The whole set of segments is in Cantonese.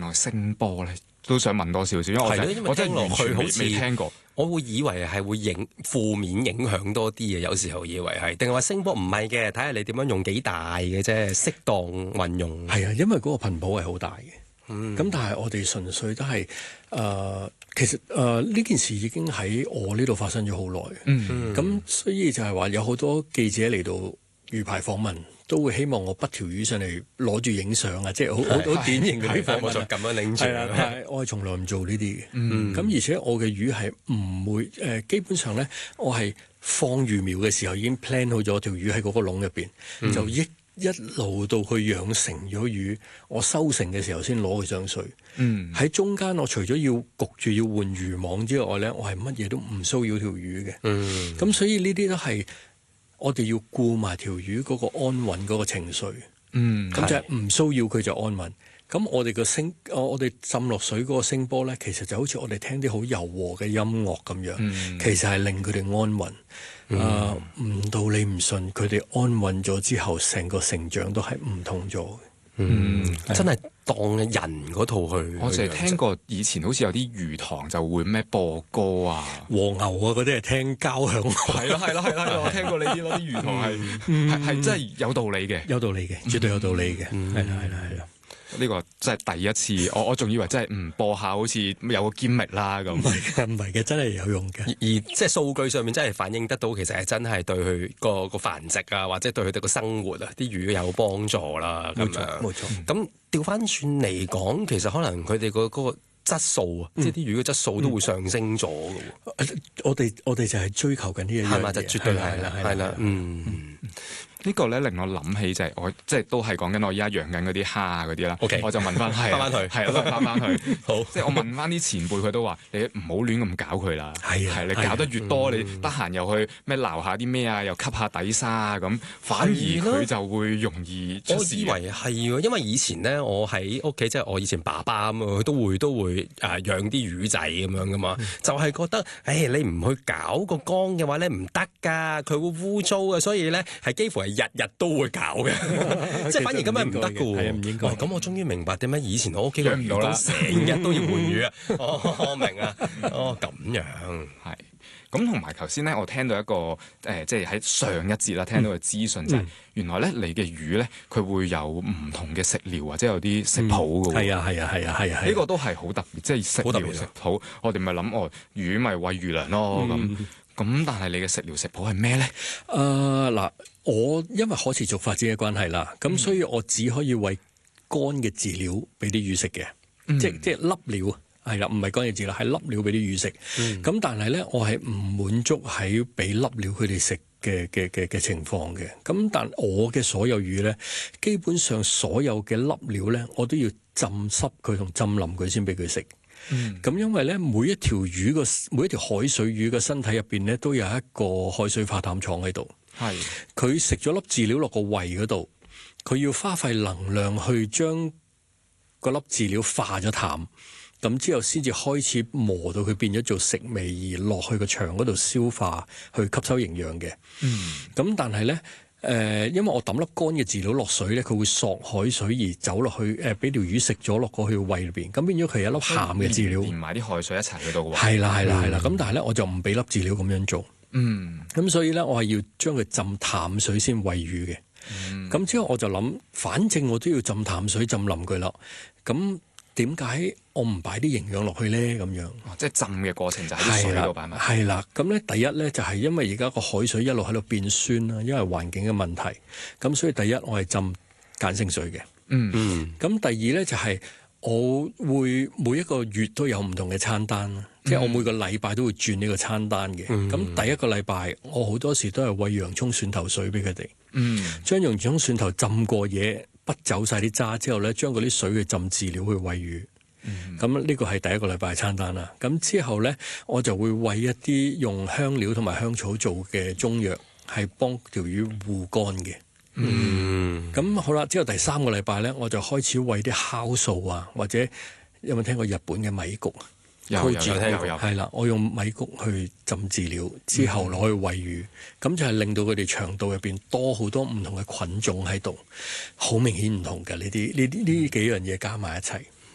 來聲波咧？都想問多少少，因為我真係完全未聽過。 我會以為係會負面影響多啲嘅，有時候以為係，定係話聲波唔係嘅，睇下你點樣用幾大嘅啫，適當運用。 係啊，因為嗰個頻譜係好大嘅。咁但係我哋純粹都係其實呢件事已經喺我呢度發生咗好耐。咁所以就係話有好多記者嚟到魚排訪問，都會希望我筆條魚上嚟攞住影相啊，即係好典型嗰啲訪問， 就咁樣拎住。 係啦，但係我係從來唔做呢啲嘅。咁而且我嘅魚係唔會基本上咧，我係放魚苗嘅時候已經 plan 好咗條魚喺嗰個籠入邊，就一路到去養成咗魚，我收成嘅時候先攞佢上水。喺中間我除咗要焗住要換漁網之外咧，我係乜嘢都唔騷擾條魚嘅。咁所以呢啲都係我哋要顧埋條魚嗰個安穩嗰個情緒。咁就係唔騷擾佢就安穩。咁我哋我哋浸落水嗰個聲波咧，其實就好似我哋聽啲好柔和嘅音樂咁樣，其實係令佢哋安穩。唔到你唔信，佢哋安穩咗之後，成個成長都係唔同咗嘅。 真係當人嗰套去。 我淨係聽過以前好似有啲魚塘就會咩播歌啊、 和牛啊嗰啲係聽交響樂。 係啦，我聽過呢啲咯，啲魚塘係真係有道理嘅， 有道理嘅，絕對有道理嘅。係啦。 呢個真係第一次，我仲以為真係播下好似有個堅力啦咁。唔係嘅，真係有用嘅。 而即係數據上面真係反映得到，其實係真係對佢個繁殖啊，或者對佢哋個生活啊，啲魚有幫助啦。咁樣冇錯。 咁調翻轉嚟講，其實可能佢哋嗰個質素啊，即係啲魚嘅質素都會上升咗嘅。 我哋就係追求緊呢一樣嘢， 係嘛？就絕對係啦。 呢個咧令我諗起就係我即係都係講緊我依家養緊嗰啲蝦啊嗰啲啦。 OK， 我就問翻翻翻去， 翻翻去。 好， 即係我問翻啲前輩，佢都話你唔好亂咁搞佢啦。係你搞得越多，你得閒又去咩撈下啲咩啊，又吸下底沙啊咁，反而佢就會容易出事。 我以為係喎，因為以前咧，我喺屋企即係我以前爸爸咁啊，佢都會養啲魚仔咁樣噶嘛，就係覺得你唔去搞個缸嘅話咧唔得㗎，佢會污糟嘅，所以咧係幾乎係日日都會搞嘅，即係反而咁樣唔得㗎喎。 係唔應該。 咁我終於明白點解以前我屋企個魚缸成日都要換魚啊！我明啊，咁樣係。咁同埋頭先咧，我聽到一個即係喺上一節啦，聽到嘅資訊就係原來咧你嘅魚咧，佢會有唔同嘅食療或者有啲食譜㗎喎。 係啊， 呢個都係好特別，即係食療食譜。我哋咪諗魚咪餵魚糧咯咁，但係你嘅食療食譜係咩咧？ 嗱，我因為可持續發展嘅關係啦，咁所以我只可以餵乾嘅飼料俾啲魚食嘅，即係粒料。係啦，唔係乾嘅飼料，係粒料俾啲魚食。咁但係咧，我係唔滿足喺俾粒料佢哋食嘅情況嘅。咁但我嘅所有魚咧，基本上所有嘅粒料咧，我都要浸濕佢同浸腍佢先俾佢食。咁因為咧，每一條海水魚嘅身體入邊咧，都有一個海水化淡廠喺度。係佢食咗粒飼料落個胃嗰度，佢要花費能量去將個粒飼料化咗淡。咁之後先至開始磨到佢變咗做食味，而落去個腸嗰度消化，去吸收營養嘅。咁但係咧，因為我抌粒乾嘅飼料落水咧，佢會索海水而走落去，俾條魚食咗落過去胃裏邊，咁變咗佢有一粒鹹嘅飼料， 連埋啲海水一齊去到嘅話。 係啦。咁但係咧，我就唔俾粒飼料咁樣做。咁所以咧，我係要將佢浸淡水先餵魚嘅。咁之後我就諗，反正我都要浸淡水浸腍佢啦。咁點解我唔擺啲營養落去咧？咁樣即係浸嘅過程就喺啲水度擺埋。係啦，咁咧第一咧就係因為而家個海水一路喺度變酸啦，因為環境嘅問題。咁所以第一我係浸鹼性水嘅。咁第二咧就係我會每一個月都有唔同嘅餐單啦，即係我每個禮拜都會轉呢個餐單嘅。咁第一個禮拜我好多時都係餵洋葱蒜頭水俾佢哋。將洋葱蒜頭浸過嘢，筆走晒啲渣之後咧，將嗰啲水去浸飼料去餵魚。咁呢個係第一個禮拜嘅餐單啦。咁之後咧，我就會餵一啲用香料同埋香草做嘅中藥，係幫條魚護肝嘅。咁好啦，之後第三個禮拜咧，我就開始餵啲酵素啊，或者有冇聽過日本嘅米谷啊？ 有係啦，我用米谷去浸飼料之後攞去餵魚，咁就係令到佢哋腸道入邊多好多唔同嘅菌種喺度，好明顯唔同嘅呢幾樣嘢加埋一齊。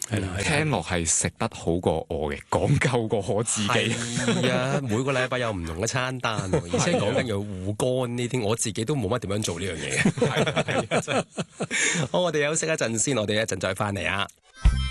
係啦， 聽落係食得好過我嘅，講究過我自己。 係啊，每個禮拜有唔同嘅餐單，而且講緊有護肝呢啲，我自己都冇乜點樣做呢樣嘢。好，我哋休息一陣先，我哋一陣再翻嚟啊。